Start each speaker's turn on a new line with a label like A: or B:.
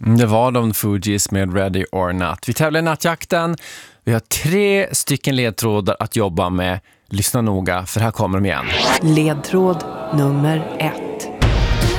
A: Det var de Fugees med Ready or Not. Vi tävlar i nattjakten. Vi har 3 stycken ledtrådar att jobba med. Lyssna noga, för här kommer de igen.
B: Ledtråd nummer 1.